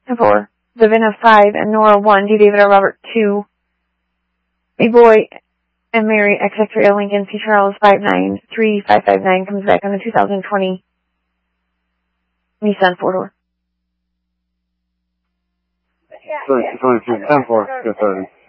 10-4. Savannah 5 and Nora 1. D. David or Robert 2. A boy and Mary X X-ray Lincoln C. Charles 593-559 comes back on the 2020 Nissan 4-door. 10-4. Good 30.